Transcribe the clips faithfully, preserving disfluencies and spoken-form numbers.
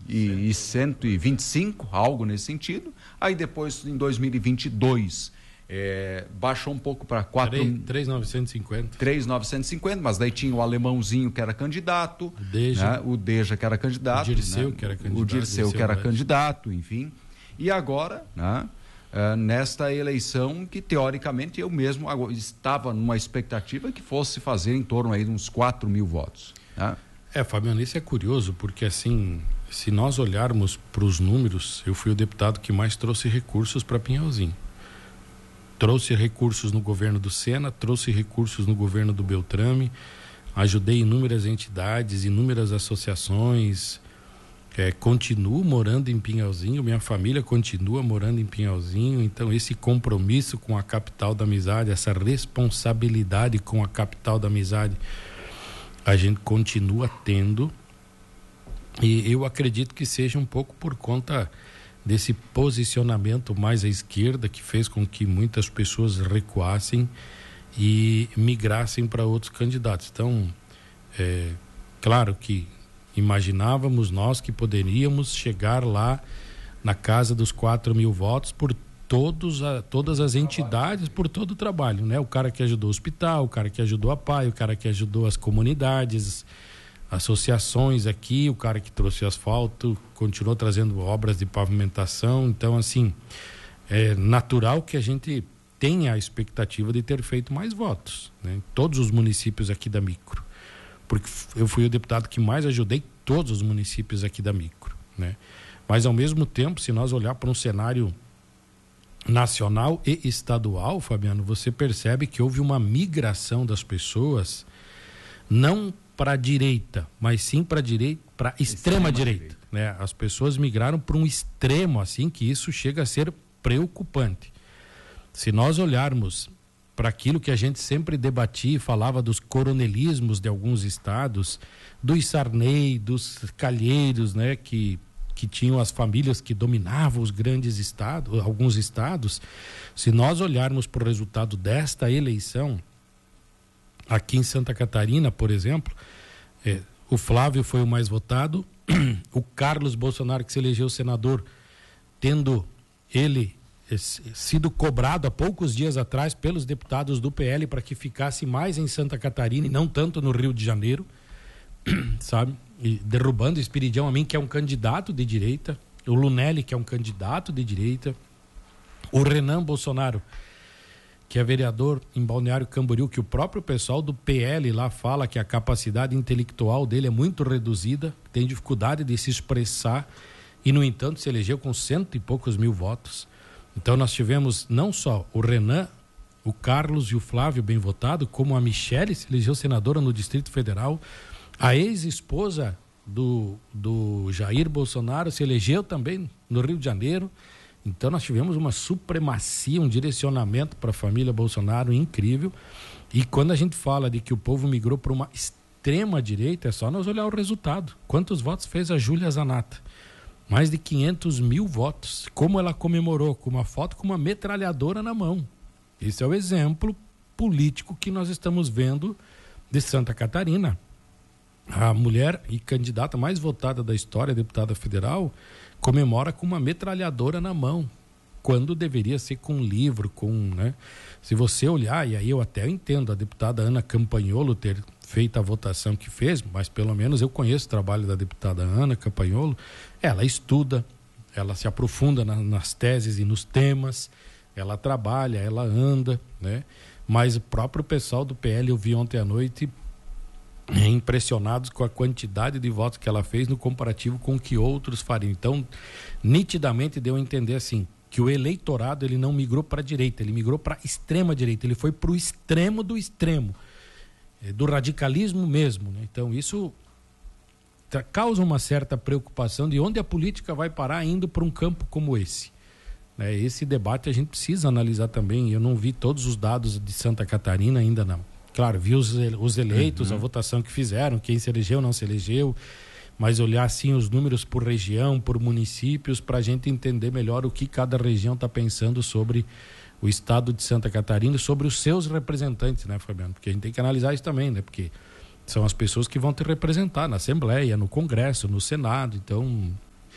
e cento e vinte e cinco, algo nesse sentido. Aí depois, em dois mil e vinte e dois, é, baixou um pouco para três mil novecentos e cinquenta. três mil novecentos e cinquenta, mas daí tinha o alemãozinho que era candidato, o Deja, né? o Deja que era candidato, o Dirceu né? que era candidato, o Dirceu que era candidato, enfim. E agora, né? Uh, nesta eleição que teoricamente eu mesmo estava numa expectativa que fosse fazer em torno aí de uns quatro mil votos. Né? É, Fabiano, isso é curioso porque assim, se nós olharmos para os números, eu fui o deputado que mais trouxe recursos para Pinhalzinho. Trouxe recursos no governo do Sena, trouxe recursos no governo do Beltrame, ajudei inúmeras entidades, inúmeras associações. É, continuo morando em Pinhalzinho, minha família continua morando em Pinhalzinho, então esse compromisso com a capital da amizade, essa responsabilidade com a capital da amizade, a gente continua tendo, e eu acredito que seja um pouco por conta desse posicionamento mais à esquerda que fez com que muitas pessoas recuassem e migrassem para outros candidatos. Então, é claro que imaginávamos nós que poderíamos chegar lá na casa dos quatro mil votos por todos a, todas as entidades, por todo o trabalho, né? O cara que ajudou o hospital, o cara que ajudou a P A I, o cara que ajudou as comunidades, associações aqui, o cara que trouxe asfalto, continuou trazendo obras de pavimentação. Então, assim, é natural que a gente tenha a expectativa de ter feito mais votos, né? Em todos os municípios aqui da Micro. Porque eu fui o deputado que mais ajudei todos os municípios aqui da Micro, né? Mas, ao mesmo tempo, se nós olhar para um cenário nacional e estadual, Fabiano, você percebe que houve uma migração das pessoas, não para a direita, mas sim para direita, para extrema direita, né? As pessoas migraram para um extremo, assim, que isso chega a ser preocupante. Se nós olharmos para aquilo que a gente sempre debatia e falava dos coronelismos de alguns estados, dos Sarney, dos Calheiros, né, que, que tinham as famílias que dominavam os grandes estados, alguns estados, se nós olharmos para o resultado desta eleição, aqui em Santa Catarina, por exemplo, é, o Flávio foi o mais votado, o Carlos Bolsonaro, que se elegeu senador, tendo ele sido cobrado há poucos dias atrás pelos deputados do P L para que ficasse mais em Santa Catarina e não tanto no Rio de Janeiro, sabe? E derrubando o Espiridião Amin, que é um candidato de direita, o Lunelli, que é um candidato de direita, o Renan Bolsonaro, que é vereador em Balneário Camboriú, que o próprio pessoal do P L lá fala que a capacidade intelectual dele é muito reduzida, tem dificuldade de se expressar e, no entanto, se elegeu com cento e poucos mil votos. Então nós tivemos não só o Renan, o Carlos e o Flávio bem votado, como a Michele se elegeu senadora no Distrito Federal, a ex-esposa do, do Jair Bolsonaro se elegeu também no Rio de Janeiro. Então nós tivemos uma supremacia, um direcionamento para a família Bolsonaro incrível. E quando a gente fala de que o povo migrou para uma extrema direita, é só nós olhar o resultado. Quantos votos fez a Júlia Zanata? Mais de quinhentos mil votos. Como ela comemorou? Com uma foto com uma metralhadora na mão. Esse é o exemplo político que nós estamos vendo de Santa Catarina. A mulher e candidata mais votada da história, deputada federal, comemora com uma metralhadora na mão, quando deveria ser com um livro, com, né? Se você olhar, e aí eu até entendo a deputada Ana Campanholo ter feito a votação que fez, mas pelo menos eu conheço o trabalho da deputada Ana Campanholo. Ela estuda, ela se aprofunda na, nas teses e nos temas, ela trabalha, ela anda, né? Mas o próprio pessoal do P L, eu vi ontem à noite, impressionados com a quantidade de votos que ela fez no comparativo com o que outros fariam. Então, nitidamente deu a entender assim, que o eleitorado ele não migrou para a direita, ele migrou para a extrema direita, ele foi para o extremo do extremo, do radicalismo mesmo, né? Então isso causa uma certa preocupação de onde a política vai parar indo para um campo como esse, né? Esse debate a gente precisa analisar também. Eu não vi todos os dados de Santa Catarina ainda não. Claro, vi os, os eleitos, uhum. a votação que fizeram, quem se elegeu, não se elegeu, mas olhar assim os números por região, por municípios, para a gente entender melhor o que cada região está pensando sobre o estado de Santa Catarina, sobre os seus representantes, né, Fabiano? Porque a gente tem que analisar isso também, né? Porque são as pessoas que vão te representar na Assembleia, no Congresso, no Senado. Então,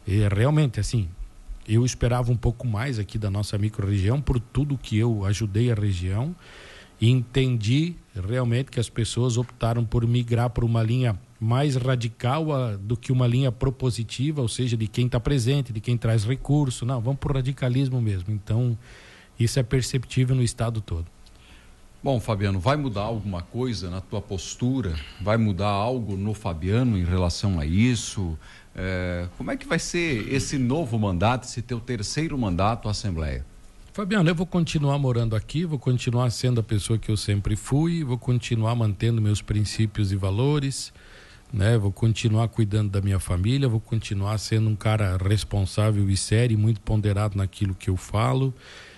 E realmente, assim, eu esperava um pouco mais aqui da nossa micro-região, por tudo que eu ajudei a região, e entendi realmente que as pessoas optaram por migrar para uma linha mais radical a, do que uma linha propositiva, ou seja, de quem está presente, de quem traz recurso. Não, vamos para o radicalismo mesmo. Então, isso é perceptível no estado todo. Bom, Fabiano, vai mudar alguma coisa na tua postura? Vai mudar algo no Fabiano em relação a isso? É, como é que vai ser esse novo mandato, esse teu terceiro mandato à Assembleia? Fabiano, eu vou continuar morando aqui, vou continuar sendo a pessoa que eu sempre fui, vou continuar mantendo meus princípios e valores, né? Vou continuar cuidando da minha família, vou continuar sendo um cara responsável e sério, muito ponderado naquilo que eu falo.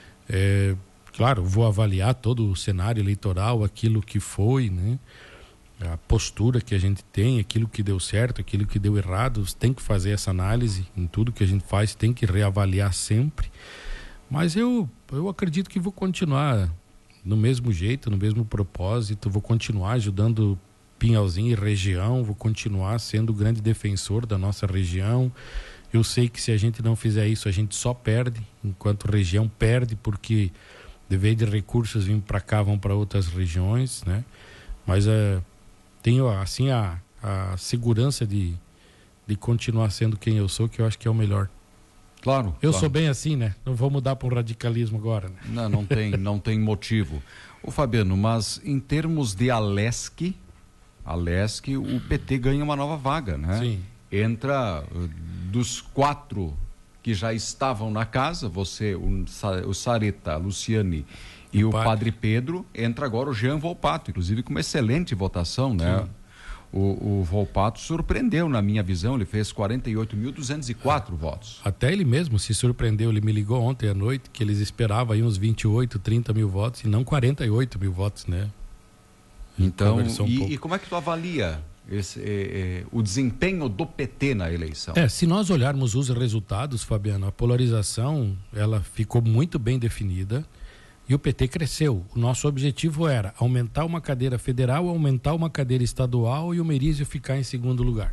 É, claro, vou avaliar todo o cenário eleitoral, aquilo que foi, né? A postura que a gente tem, aquilo que deu certo, aquilo que deu errado, tem que fazer essa análise em tudo que a gente faz, tem que reavaliar sempre. Mas eu, eu acredito que vou continuar no mesmo jeito, no mesmo propósito, vou continuar ajudando Pinhalzinho e região, vou continuar sendo o grande defensor da nossa região. Eu sei que se a gente não fizer isso, a gente só perde, enquanto região perde, porque devido de recursos vêm para cá, vão para outras regiões, né? Mas é, tenho assim a, a segurança de, de continuar sendo quem eu sou, que eu acho que é o melhor. Claro. Eu claro. sou bem assim, né? Não vou mudar para um radicalismo agora, né? Não, não tem, não tem motivo. Ô Fabiano, mas em termos de Alesc, Alesc, o P T ganha uma nova vaga, né? Sim. Entra dos quatro que já estavam na casa, você, o, o Sareta, a Luciane e o, o padre. padre Pedro, entra agora o Jean Volpato, inclusive com uma excelente votação, né? Sim. O, o Volpato surpreendeu, na minha visão, ele fez quarenta e oito mil duzentos e quatro ah, votos. Até ele mesmo se surpreendeu, ele me ligou ontem à noite que eles esperavam aí uns vinte e oito, trinta mil votos e não quarenta e oito mil votos, né? Então, um e, e como é que tu avalia esse, é, é, o desempenho do P T na eleição? É, se nós olharmos os resultados, Fabiano, a polarização, ela ficou muito bem definida. E o P T cresceu. O nosso objetivo era aumentar uma cadeira federal, aumentar uma cadeira estadual e o Merizio ficar em segundo lugar.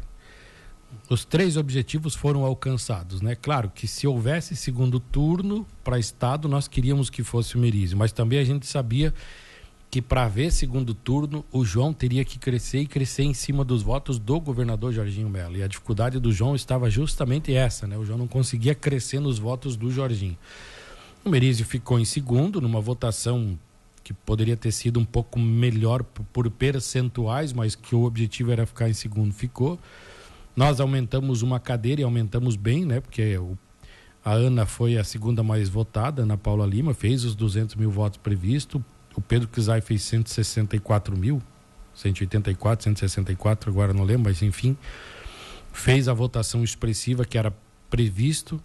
Os três objetivos foram alcançados, né? Claro que se houvesse segundo turno para estado, nós queríamos que fosse o Merizio, mas também a gente sabia que para haver segundo turno, o João teria que crescer e crescer em cima dos votos do governador Jorginho Melo. E a dificuldade do João estava justamente essa, né? O João não conseguia crescer nos votos do Jorginho. O Merizio ficou em segundo, numa votação que poderia ter sido um pouco melhor por percentuais, mas que o objetivo era ficar em segundo, ficou. Nós aumentamos uma cadeira e aumentamos bem, né? Porque o, a Ana foi a segunda mais votada, Ana Paula Lima, fez os duzentos mil votos previstos. O Pedro Kizai fez cento e sessenta e quatro mil, cento e oitenta e quatro, cento e sessenta e quatro, agora não lembro, mas enfim. Fez a votação expressiva que era previsto,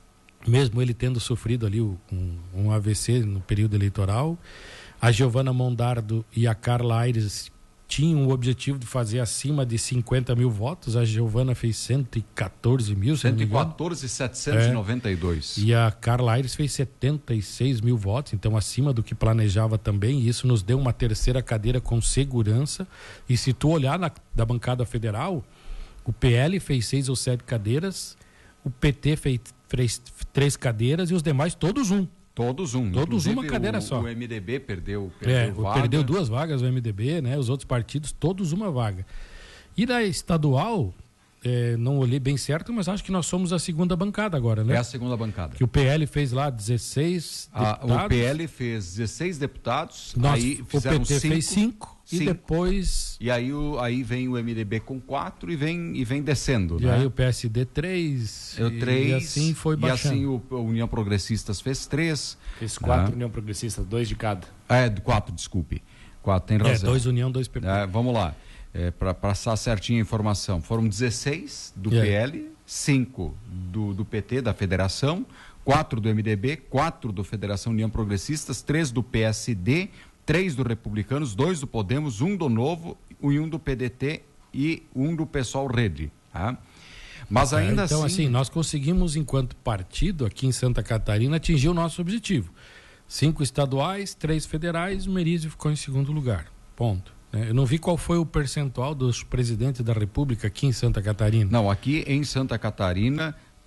mesmo ele tendo sofrido ali um, um A V C no período eleitoral. A Giovana Mondardo e a Carla Aires tinham o objetivo de fazer acima de cinquenta mil votos. A Giovana fez cento e quatorze mil. cento e quatorze mil setecentos e noventa e dois. É, e a Carla Aires fez setenta e seis mil votos, então acima do que planejava também. E isso nos deu uma terceira cadeira com segurança. E se tu olhar na da bancada federal, o P L fez seis ou sete cadeiras, o P T fez três, três cadeiras e os demais todos um. Todos um. Todos Inclusive, uma cadeira o, só. O M D B perdeu, perdeu é, vaga. Perdeu duas vagas o M D B, né? Os outros partidos, todos uma vaga. E da estadual, é, não olhei bem certo, mas acho que nós somos a segunda bancada agora, né? É a segunda bancada. Que o P L fez lá dezesseis a, deputados. O P L fez dezesseis deputados, nós, aí fizeram o P T cinco, fez cinco. E depois... E aí, o, aí vem o M D B com quatro e vem, e vem descendo, e né? aí o P S D três. Eu três. E assim foi baixando. E assim o, o União Progressistas fez três. Fez quatro, né? União Progressistas, dois de cada. É, quatro, desculpe. Quatro, tem razão. É, dois União, dois P P. É, vamos lá. É, para passar certinho a informação. Foram dezesseis do e P L, cinco do, do P T, da Federação, quatro do M D B, quatro do Federação União Progressistas, três do P S D, três do Republicanos, dois do Podemos, um do Novo, um do P D T e um do Pessoal Rede. Tá? Mas ainda é, então, assim... assim, nós conseguimos, enquanto partido, aqui em Santa Catarina, atingir o nosso objetivo. Cinco estaduais, três federais, o Merizio ficou em segundo lugar. Ponto. Eu não vi qual foi o percentual dos presidentes da República aqui em Santa Catarina. Não, aqui em Santa Catarina,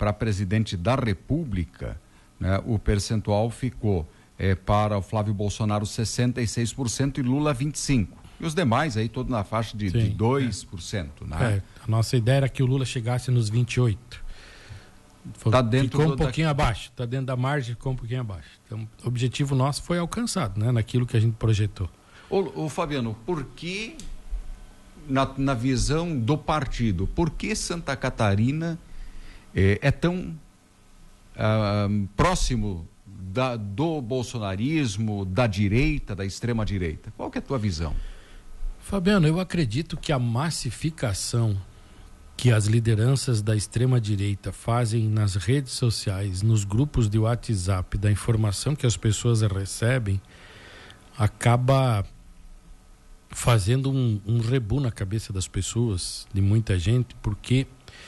para presidente da República, né, o percentual ficou é, para o Flávio Bolsonaro sessenta e seis por cento e Lula vinte e cinco por cento. E os demais aí todo na faixa de, de dois por cento. É. Né? É, a nossa ideia era que o Lula chegasse nos vinte e oito por cento. Tá dentro ficou um do, pouquinho da... abaixo, está dentro da margem, ficou um pouquinho abaixo. Então, o objetivo nosso foi alcançado, né, naquilo que a gente projetou. Ô, ô Fabiano, por que, na, na visão do partido, por que Santa Catarina é, é tão ah, próximo da, do bolsonarismo, da direita, da extrema-direita? Qual que é a tua visão? Fabiano, eu acredito que a massificação que as lideranças da extrema-direita fazem nas redes sociais, nos grupos de WhatsApp, da informação que as pessoas recebem, acaba fazendo um, um rebu na cabeça das pessoas, de muita gente, porque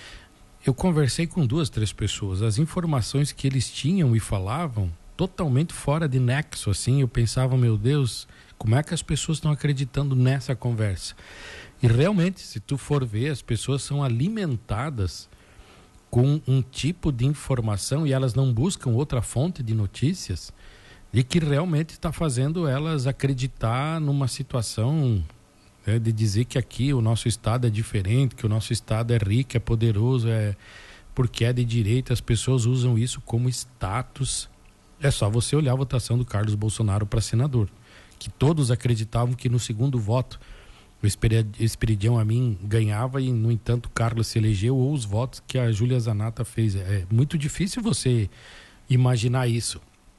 eu conversei com duas, três pessoas, as informações que eles tinham e falavam, totalmente fora de nexo, assim, eu pensava, meu Deus, como é que as pessoas estão acreditando nessa conversa? E realmente, se tu for ver, as pessoas são alimentadas com um tipo de informação e elas não buscam outra fonte de notícias e que realmente está fazendo elas acreditar numa situação, né, de dizer que aqui o nosso estado é diferente, que o nosso estado é rico, é poderoso, é porque é de direita. As pessoas usam isso como status. É só você olhar a votação do Carlos Bolsonaro para senador, que todos acreditavam que no segundo voto o Esperidião Amin ganhava e, no entanto, Carlos se elegeu, ou os votos que a Júlia Zanata fez. É muito difícil você imaginar isso.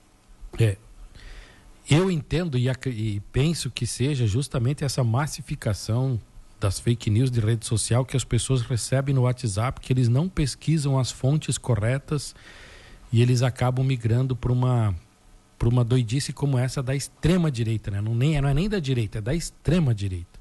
É, eu entendo e, e penso que seja justamente essa massificação das fake news de rede social que as pessoas recebem no WhatsApp, que eles não pesquisam as fontes corretas e eles acabam migrando para uma, para uma doidice como essa da extrema-direita, né? Não, nem, não é nem da direita, é da extrema-direita.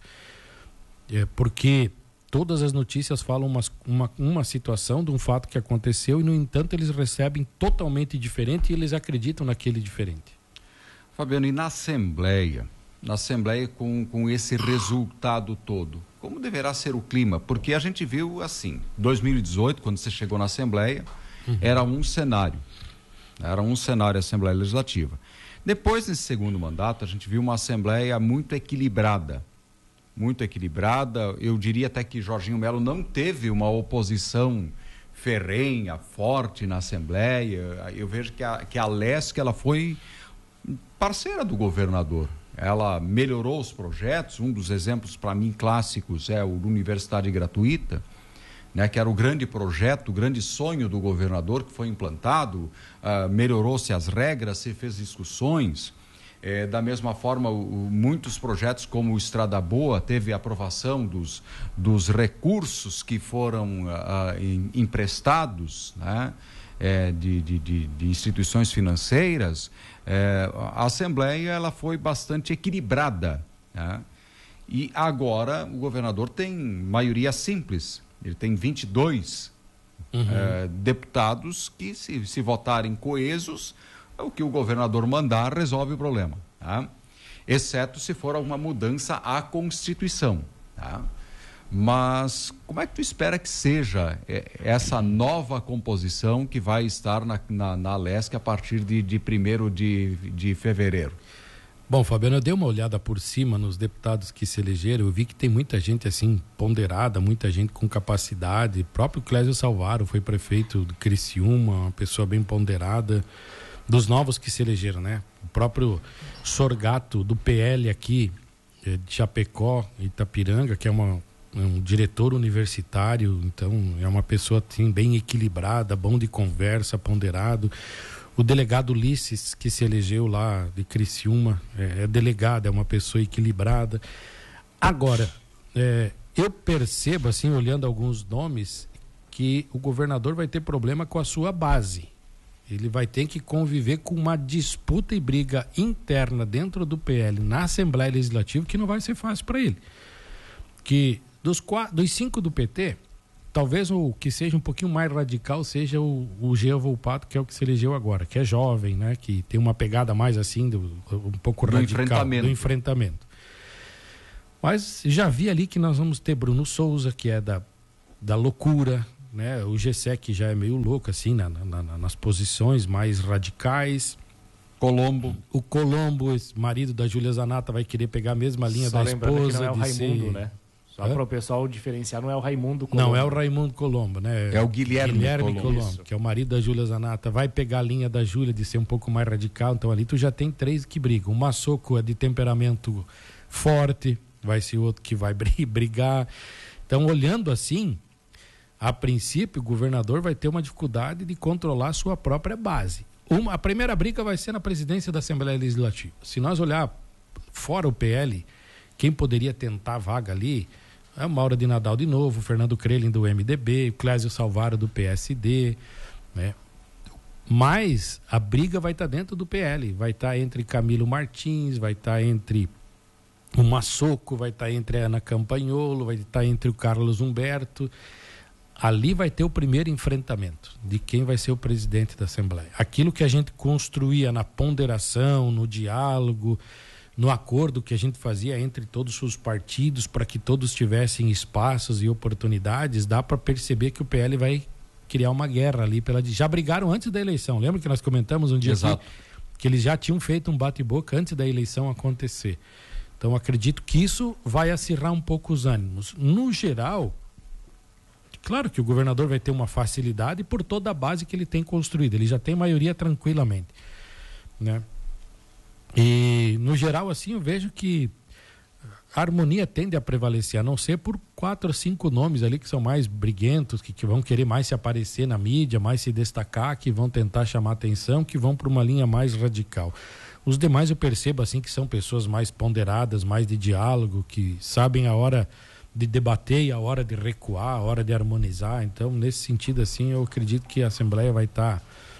É porque todas as notícias falam uma, uma, uma situação de um fato que aconteceu e, no entanto, eles recebem totalmente diferente e eles acreditam naquele diferente. Fabiano, e na Assembleia, na Assembleia com, com esse resultado todo, como deverá ser o clima? Porque a gente viu assim, dois mil e dezoito, quando você chegou na Assembleia, uhum. era um cenário, era um cenário a Assembleia Legislativa. Depois, nesse segundo mandato, a gente viu uma Assembleia muito equilibrada, muito equilibrada. Eu diria até que Jorginho Melo não teve uma oposição ferrenha, forte na Assembleia. Eu vejo que a, que a Lesc, ela foi parceira do governador. Ela melhorou os projetos. Um dos exemplos, para mim, clássicos é o Universidade Gratuita, né, que era o grande projeto, o grande sonho do governador que foi implantado. Uh, melhorou-se as regras, se fez discussões. É, da mesma forma, o, o, muitos projetos como o Estrada Boa teve aprovação dos, dos recursos que foram uh, em, emprestados, né, é, de, de, de, de instituições financeiras. É, a Assembleia ela foi bastante equilibrada, né? E agora o governador tem maioria simples, ele tem vinte e dois uhum. é, deputados que, se, se votarem coesos, o que o governador mandar resolve o problema, tá? Exceto se for alguma mudança à Constituição, tá? Mas como é que tu espera que seja essa nova composição que vai estar na, na, na Lesc a partir de, de primeiro de, de fevereiro? Bom, Fabiano, eu dei uma olhada por cima nos deputados que se elegeram, eu vi que tem muita gente assim ponderada, muita gente com capacidade. O próprio Clésio Salvaro foi prefeito de Criciúma, uma pessoa bem ponderada. Dos novos que se elegeram, né? O próprio Sorgato do P L aqui de Chapecó, Itapiranga, que é uma, um diretor universitário, então é uma pessoa assim, bem equilibrada, bom de conversa, ponderado. O delegado Ulisses, que se elegeu lá de Criciúma, é, é delegado, é uma pessoa equilibrada. Agora, é, eu percebo, assim, olhando alguns nomes, que o governador vai ter problema com a sua base. Ele vai ter que conviver com uma disputa e briga interna dentro do P L na Assembleia Legislativa que não vai ser fácil para ele. Que dos, quatro, dos cinco do P T, talvez o que seja um pouquinho mais radical seja o, o Jean Volpato, que é o que se elegeu agora, que é jovem, né? Que tem uma pegada mais assim, do, um pouco do radical enfrentamento. do enfrentamento. Mas já vi ali que nós vamos ter Bruno Souza, que é da, da loucura. né? O G S E C já é meio louco, assim, na, na, nas posições mais radicais. Colombo. O Colombo, marido da Júlia Zanata, vai querer pegar a mesma linha Só da esposa. Que não é o Raimundo, ser... né? Só para o pessoal diferenciar, não é o Raimundo Colombo. Não, é o Raimundo Colombo, né? É o Guilherme, Guilherme Colombo, Colombo, que é o marido da Júlia Zanata. Vai pegar a linha da Júlia de ser um pouco mais radical. Então ali tu já tem três que brigam. O Massoco é de temperamento forte, vai ser outro que vai brigar. Então, olhando assim, a princípio, o governador vai ter uma dificuldade de controlar a sua própria base. Uma, a primeira briga vai ser na presidência da Assembleia Legislativa. Se nós olhar fora o P L, quem poderia tentar a vaga ali é o Mauro de Nadal de novo, o Fernando Krelin do M D B, o Clésio Salvaro do P S D, né? Mas a briga vai estar dentro do P L, vai estar entre Camilo Martins, vai estar entre o Massoco, vai estar entre a Ana Campanholo, vai estar entre o Carlos Humberto. Ali vai ter o primeiro enfrentamento de quem vai ser o presidente da Assembleia. Aquilo que a gente construía na ponderação, no diálogo, no acordo que a gente fazia entre todos os partidos para que todos tivessem espaços e oportunidades, dá para perceber que o P L vai criar uma guerra ali. Pela... Já brigaram antes da eleição. Lembra que nós comentamos um dia aqui que eles já tinham feito um bate-boca antes da eleição acontecer. Então acredito que isso vai acirrar um pouco os ânimos. No geral... Claro que o governador vai ter uma facilidade por toda a base que ele tem construído. Ele já tem maioria tranquilamente, né? E, no geral, assim, eu vejo que a harmonia tende a prevalecer, a não ser por quatro ou cinco nomes ali que são mais briguentos, que, que vão querer mais se aparecer na mídia, mais se destacar, que vão tentar chamar atenção, que vão para uma linha mais radical. Os demais eu percebo, assim, que são pessoas mais ponderadas, mais de diálogo, que sabem a hora... de debater e a hora de recuar, a hora de harmonizar. Então, nesse sentido, assim, eu acredito que a Assembleia vai estar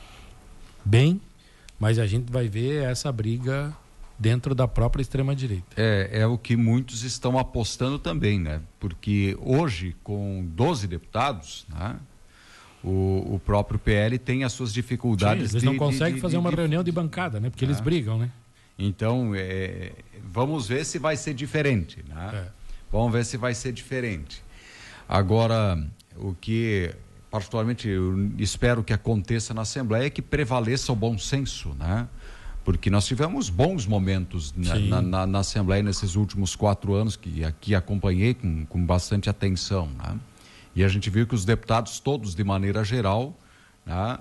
bem, mas a gente vai ver essa briga dentro da própria extrema-direita. É, é o que muitos estão apostando também, né? Porque hoje, com doze deputados, né? O, o próprio P L tem as suas dificuldades. Sim, eles de, não conseguem de, fazer de, uma de, reunião de bancada, né? Porque é. eles brigam, né? Então, é, vamos ver se vai ser diferente, né? É. Vamos ver se vai ser diferente. Agora, o que particularmente eu espero que aconteça na Assembleia é que prevaleça o bom senso, né? Porque nós tivemos bons momentos na, na, na, na Assembleia nesses últimos quatro anos, que aqui acompanhei com, com bastante atenção, né? E a gente viu que os deputados todos, de maneira geral, né?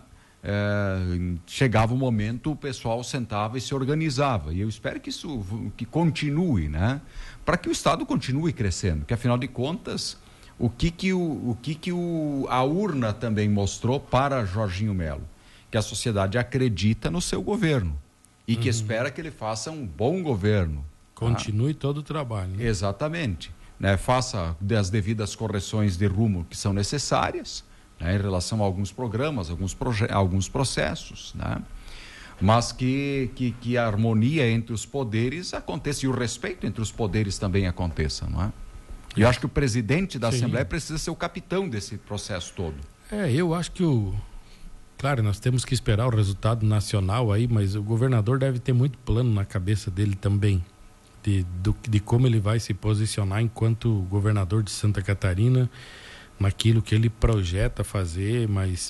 É, chegava o momento, o pessoal sentava e se organizava, e eu espero que isso que continue, né? Para que o Estado continue crescendo, que afinal de contas, o que que, o, o que, que o, a urna também mostrou para Jorginho Melo? Que a sociedade acredita no seu governo e que uhum. espera que ele faça um bom governo. Continue tá? todo o trabalho. Né? Exatamente. Né? Faça as devidas correções de rumo que são necessárias, né, em relação a alguns programas, alguns, proje- alguns processos, né? Mas que, que, que a harmonia entre os poderes aconteça e o respeito entre os poderes também aconteça, não é? E eu acho que o presidente da Sim. Assembleia precisa ser o capitão desse processo todo. É, eu acho que o... Claro, nós temos que esperar o resultado nacional aí, mas o governador deve ter muito plano na cabeça dele também, de, do, de como ele vai se posicionar enquanto governador de Santa Catarina, naquilo que ele projeta fazer, mas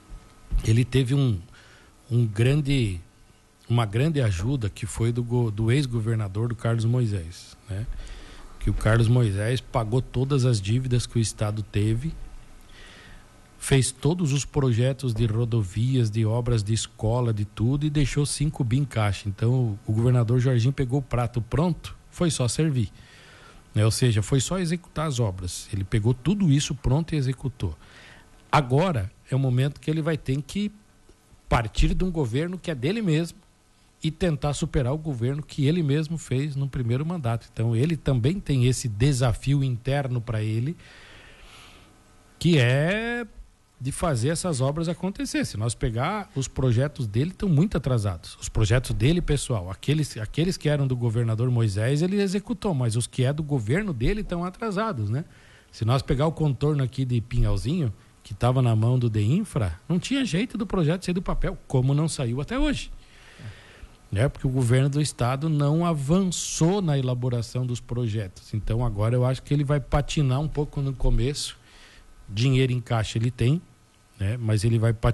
ele teve um, um grande, uma grande ajuda que foi do, do ex-governador do Carlos Moisés, né? Que o Carlos Moisés pagou todas as dívidas que o Estado teve, fez todos os projetos de rodovias, de obras de escola, de tudo, e deixou cinco bi em caixa. Então o governador Jorginho pegou o prato pronto, foi só servir. Ou seja, foi só executar as obras. Ele pegou tudo isso pronto e executou. Agora é o momento que ele vai ter que partir de um governo que é dele mesmo e tentar superar o governo que ele mesmo fez no primeiro mandato. Então ele também tem esse desafio interno para ele, que é de fazer essas obras acontecer. Se nós pegar, os projetos dele estão muito atrasados. Os projetos dele, pessoal, aqueles, aqueles que eram do governador Moisés, ele executou, mas os que é do governo dele estão atrasados, né? Se nós pegar o contorno aqui de Pinhalzinho, que estava na mão do DEINFRA, não tinha jeito do projeto sair do papel, como não saiu até hoje. É. Porque o governo do estado não avançou na elaboração dos projetos. Então agora eu acho que ele vai patinar um pouco no começo, dinheiro em caixa ele tem, né? Mas ele vai